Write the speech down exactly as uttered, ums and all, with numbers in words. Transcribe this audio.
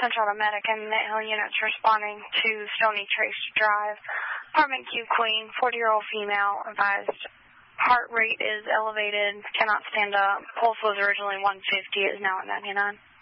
Central Medic and Hill units responding to Stony Trace Drive. Apartment Q Queen, forty-year-old female, advised heart rate is elevated, cannot stand up. Pulse was originally one fifty, is now at ninety-nine.